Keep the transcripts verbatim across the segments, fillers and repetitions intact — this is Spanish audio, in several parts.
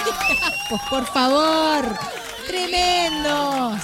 Pues por favor, tremendos.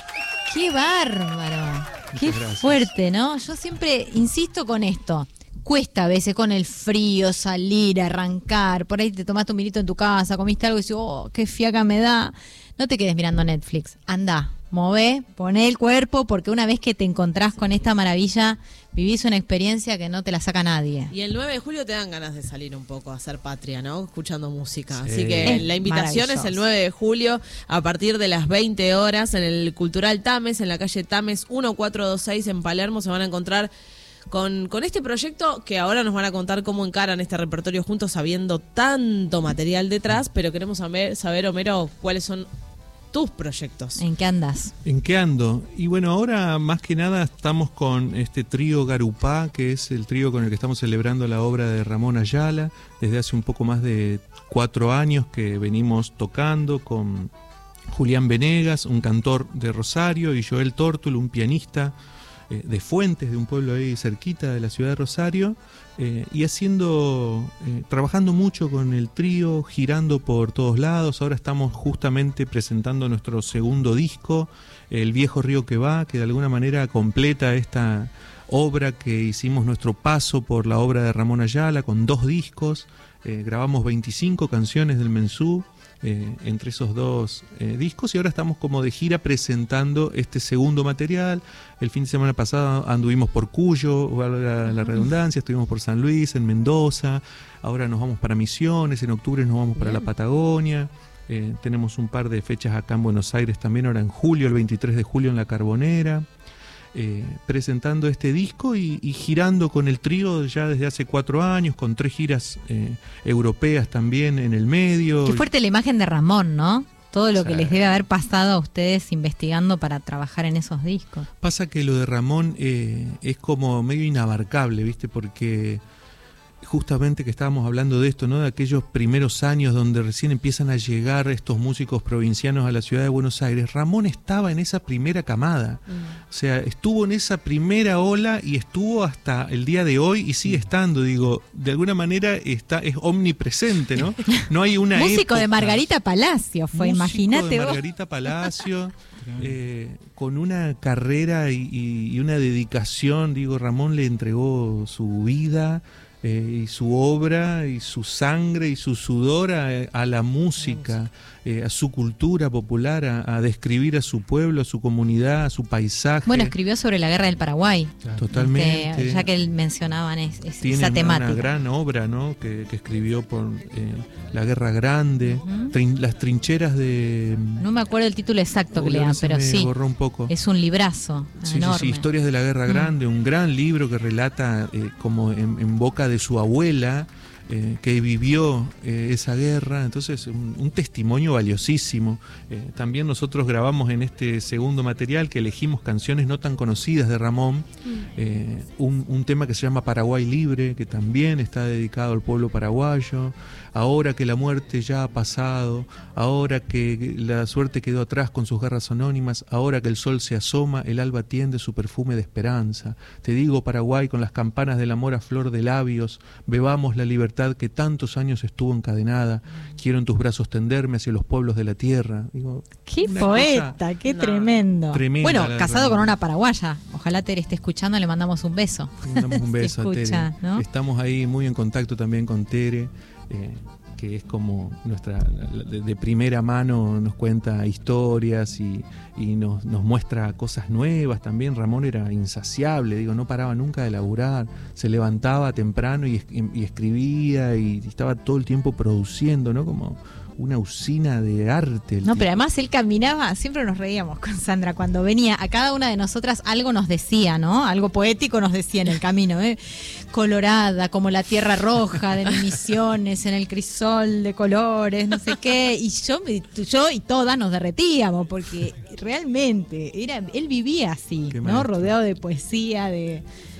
Qué bárbaro. Qué fuerte, ¿no? Yo siempre insisto con esto. Cuesta a veces con el frío salir, arrancar. Por ahí te tomaste un vinito en tu casa, comiste algo y dices, oh, qué fiaca me da. No te quedes mirando Netflix. Andá, mové, poné el cuerpo, porque una vez que te encontrás con esta maravilla, vivís una experiencia que no te la saca nadie. Y el nueve de julio te dan ganas de salir un poco a hacer patria, ¿no? Escuchando música. Sí. Así que Es la invitación es el nueve de julio a partir de las veinte horas en el Cultural Tames, en la calle Tames mil cuatrocientos veintiséis en Palermo. Se van a encontrar con, con este proyecto que ahora nos van a contar cómo encaran este repertorio juntos, sabiendo tanto material detrás, pero queremos saber, saber Homero, cuáles son tus proyectos. ¿En qué andas? ¿En qué ando? Y bueno, ahora más que nada estamos con este trío Garupá, que es el trío con el que estamos celebrando la obra de Ramón Ayala, desde hace un poco más de cuatro años que venimos tocando con Julián Venegas, un cantor de Rosario, y Joel Tórtul, un pianista eh, de Fuentes, de un pueblo ahí cerquita de la ciudad de Rosario, eh, y haciendo, eh, trabajando mucho con el trío, girando por todos lados. Ahora estamos justamente presentando nuestro segundo disco, El Viejo Río que Va, que de alguna manera completa esta obra que hicimos, nuestro paso por la obra de Ramón Ayala, con dos discos. Eh, grabamos veinticinco canciones del Mensú eh, entre esos dos eh, discos, y ahora estamos como de gira presentando este segundo material. El fin de semana pasado anduvimos por Cuyo, valga la redundancia, estuvimos por San Luis, en Mendoza, ahora nos vamos para Misiones, en octubre nos vamos para la Patagonia. Eh, tenemos un par de fechas acá en Buenos Aires también, ahora en julio, el veintitrés de julio en La Carbonera. Eh, presentando este disco y, y girando con el trío ya desde hace cuatro años, con tres giras eh, europeas también en el medio. Qué fuerte la imagen de Ramón, ¿no? Todo lo Sí. que les debe haber pasado a ustedes investigando para trabajar en esos discos. Pasa que lo de Ramón eh, es como medio inabarcable, ¿viste? Porque justamente que estábamos hablando de esto, ¿no? De aquellos primeros años donde recién empiezan a llegar estos músicos provincianos a la ciudad de Buenos Aires. Ramón estaba en esa primera camada, mm. o sea, estuvo en esa primera ola y estuvo hasta el día de hoy y sigue estando, digo, de alguna manera está, es omnipresente, ¿no? No hay una músico época. de Margarita Palacio fue, músico imagínate de vos. Margarita Palacio. Eh, con una carrera y, y, y una dedicación, digo, Ramón le entregó su vida eh, y su obra y su sangre y su sudor a, a la música, eh, a su cultura popular, a, a describir a su pueblo, a su comunidad, a su paisaje. Bueno, escribió sobre la guerra del Paraguay. Totalmente. Este, ya que él mencionaban es, es, Tiene esa una, temática. una gran obra, ¿no? que, que escribió por eh, la Guerra Grande, uh-huh. Trin, las trincheras de... No me acuerdo el título exacto que le dan, pero sí, borró un poco. Es un librazo sí, enorme. Sí, sí, Historias de la Guerra Grande, uh-huh. un gran libro que relata eh, como en, en boca de su abuela, Eh, que vivió eh, esa guerra. Entonces un, un testimonio valiosísimo. Eh, también nosotros grabamos en este segundo material, que elegimos canciones no tan conocidas de Ramón, eh, un, un tema que se llama Paraguay Libre, que también está dedicado al pueblo paraguayo. Ahora que la muerte ya ha pasado, ahora que la suerte quedó atrás con sus guerras anónimas, ahora que el sol se asoma, el alba tiende su perfume de esperanza. Te digo, Paraguay, con las campanas del amor a flor de labios, bebamos la libertad que tantos años estuvo encadenada. Quiero en tus brazos tenderme hacia los pueblos de la tierra. Digo, qué poeta, qué no. tremendo. Bueno, casado con una paraguaya. Ojalá Tere esté escuchando, le mandamos un beso. Le mandamos un beso escucha, a Tere. ¿no? Estamos ahí muy en contacto también con Tere. Eh, que es como nuestra de, de primera mano, nos cuenta historias y, y nos, nos muestra cosas nuevas también. Ramón era insaciable, digo, no paraba nunca de laburar, se levantaba temprano y, y escribía y estaba todo el tiempo produciendo, ¿no? Como una usina de arte. No, tipo. Pero además él caminaba, siempre nos reíamos con Sandra, cuando venía a cada una de nosotras algo nos decía, ¿no? Algo poético nos decía en el camino, ¿eh? Colorada, como la tierra roja de Misiones, en el crisol de colores, no sé qué, y yo, yo y todas nos derretíamos, porque realmente era, él vivía así, qué ¿no? Rodeado de poesía, de...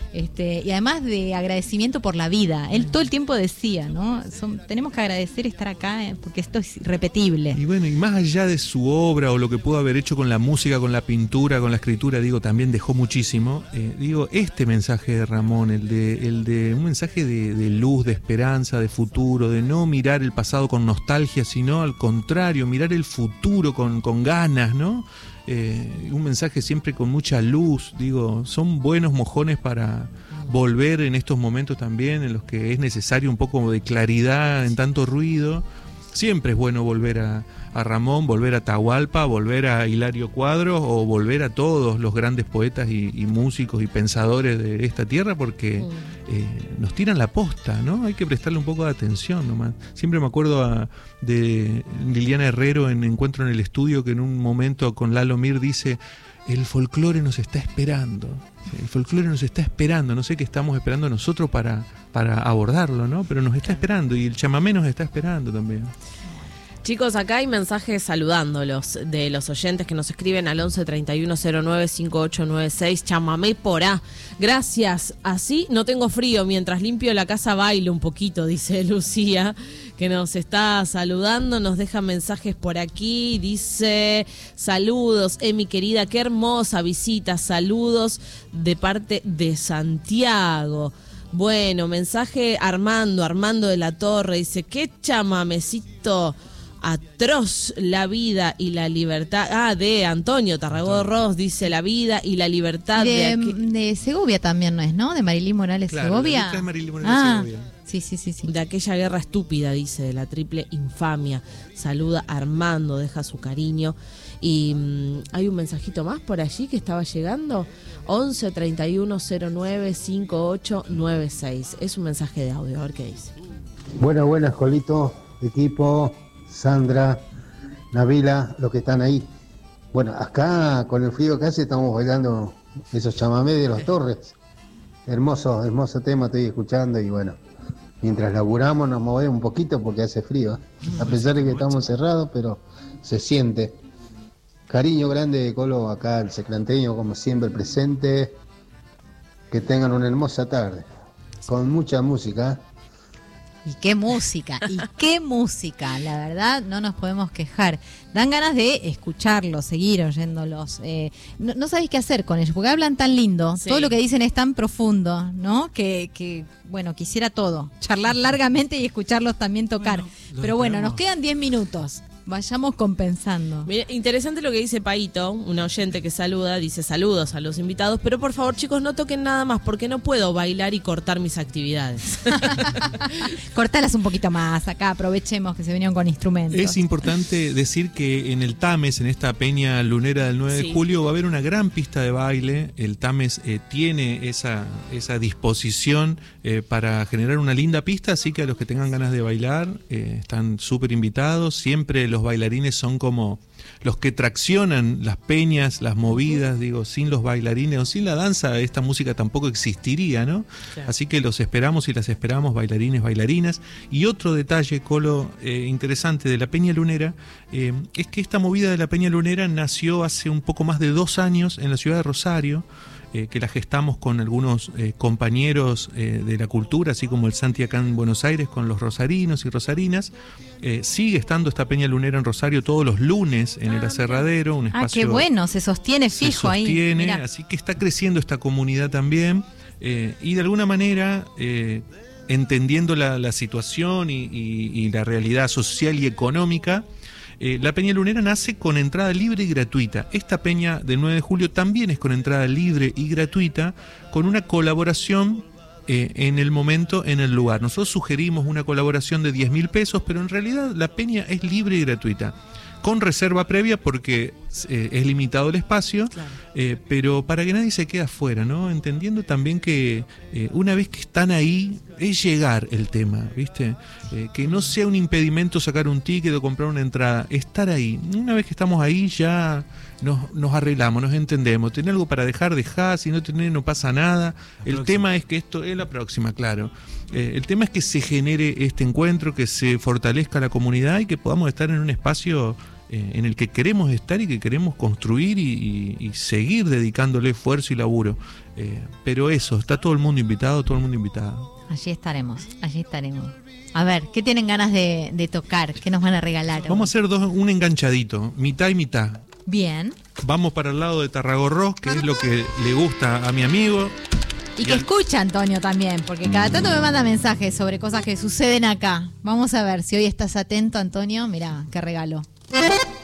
Este, y además de agradecimiento por la vida. Él todo el tiempo decía, ¿no? Son, tenemos que agradecer estar acá eh, porque esto es irrepetible. Y bueno, y más allá de su obra o lo que pudo haber hecho con la música, con la pintura, con la escritura, digo, también dejó muchísimo. Eh, digo, este mensaje de Ramón, el de, el de un mensaje de, de luz, de esperanza, de futuro, de no mirar el pasado con nostalgia, sino al contrario, mirar el futuro con, con ganas, ¿no? Eh, un mensaje siempre con mucha luz, digo, son buenos mojones para volver en estos momentos también en los que es necesario un poco de claridad en tanto ruido. Siempre es bueno volver a, a Ramón, volver a Atahualpa, volver a Hilario Cuadros o volver a todos los grandes poetas y, y músicos y pensadores de esta tierra porque eh, nos tiran la posta, ¿no? Hay que prestarle un poco de atención nomás. Siempre me acuerdo a, de Liliana Herrero en Encuentro en el Estudio, que en un momento con Lalo Mir dice: el folclore nos está esperando, el folclore nos está esperando, no sé qué estamos esperando nosotros para, para abordarlo, ¿no? Pero nos está esperando y el chamamé nos está esperando también. Chicos, acá hay mensajes saludándolos de los oyentes que nos escriben al once treinta y uno cero nueve cincuenta y ocho noventa y seis. Chamamé porá. Gracias. Así no tengo frío. Mientras limpio la casa bailo un poquito, dice Lucía, que nos está saludando. Nos deja mensajes por aquí. Dice: saludos, Emi querida, qué hermosa visita. Saludos de parte de Santiago. Bueno, mensaje Armando, Armando de la Torre. Dice: qué chamamecito atroz, la vida y la libertad. Ah, de Antonio Tarragó dice: la vida y la libertad de, de, aqu... de Segovia también, ¿no es? ¿No? De Marilyn Morales, claro, Segovia. La letra es Marilyn Morales, ah, Segovia. Sí, sí, sí, sí. De aquella guerra estúpida, dice, de la triple infamia. Saluda Armando, deja su cariño. Y mmm, hay un mensajito más por allí que estaba llegando. once treinta y uno cero nueve cincuenta y ocho noventa y seis. Es un mensaje de audio, a ver qué dice. Buenas, buenas, Jolito, equipo, Sandra, Nabila, los que están ahí. Bueno, acá con el frío que hace estamos bailando esos chamamés de los Torres. Hermoso, hermoso tema, estoy escuchando y bueno, mientras laburamos nos movemos un poquito porque hace frío, a pesar de que estamos cerrados, pero se siente. Cariño grande de Colo acá, el secranteño, como siempre presente. Que tengan una hermosa tarde, con mucha música. Y qué música, y qué música, la verdad no nos podemos quejar. Dan ganas de escucharlos, seguir oyéndolos. Eh, no, no sabéis qué hacer con ellos, porque hablan tan lindo, sí. Todo lo que dicen es tan profundo, ¿no? Que, que bueno, quisiera todo, charlar largamente y escucharlos también tocar. Bueno, pero bueno, nos quedan diez minutos. Vayamos compensando. Mira, interesante lo que dice Paito, una oyente que saluda, dice: saludos a los invitados, pero por favor, chicos, no toquen nada más porque no puedo bailar y cortar mis actividades. Cortalas un poquito más, acá aprovechemos que se vinieron con instrumentos. Es importante decir que en el Tames, en esta peña lunera del nueve sí. de julio, va a haber una gran pista de baile. El Tames eh, tiene esa, esa disposición eh, para generar una linda pista, así que a los que tengan ganas de bailar eh, están súper invitados. Siempre los Los bailarines son como los que traccionan las peñas, las movidas, digo, sin los bailarines o sin la danza esta música tampoco existiría, ¿no? Claro. Así que los esperamos y las esperamos, bailarines, bailarinas. Y otro detalle, Colo, eh, interesante de la Peña Lunera, eh, es que esta movida de la Peña Lunera nació hace un poco más de dos años en la ciudad de Rosario. Eh, que la gestamos con algunos eh, compañeros eh, de la cultura, así como el Santi acá en Buenos Aires, con los rosarinos y rosarinas. Eh, sigue estando esta Peña Lunera en Rosario todos los lunes en ah, el Aserradero, un espacio... Ah, qué bueno, se sostiene fijo se sostiene, ahí. Así que está creciendo esta comunidad también, eh, y de alguna manera... Eh, entendiendo la, la situación y, y, y la realidad social y económica, Eh, la Peña Lunera nace con entrada libre y gratuita. Esta peña del nueve de julio también es con entrada libre y gratuita, con una colaboración eh, en el momento, en el lugar. Nosotros sugerimos una colaboración de diez mil pesos, pero en realidad la peña es libre y gratuita, con reserva previa porque eh, es limitado el espacio, claro. eh, pero para que nadie se quede afuera, ¿no? Entendiendo también que eh, una vez que están ahí, es llegar el tema, ¿viste? Eh, que no sea un impedimento sacar un ticket o comprar una entrada, estar ahí. Una vez que estamos ahí ya nos, nos arreglamos, nos entendemos. Tener algo para dejar, dejar, si no tenés no pasa nada. El próxima. Tema es que esto es la próxima, claro. Eh, el tema es que se genere este encuentro, que se fortalezca la comunidad y que podamos estar en un espacio eh, en el que queremos estar y que queremos construir y, y, y seguir dedicándole esfuerzo y laburo. Eh, pero eso, está todo el mundo invitado, todo el mundo invitado. Allí estaremos, allí estaremos. A ver, ¿qué tienen ganas de, de tocar? ¿Qué nos van a regalar hoy? Vamos a hacer dos, un enganchadito, mitad y mitad. Bien. Vamos para el lado de Tarragorros, que es lo que le gusta a mi amigo. Y que escucha Antonio también, porque cada tanto me manda mensajes sobre cosas que suceden acá. Vamos a ver si hoy estás atento, Antonio. Mirá, qué regalo.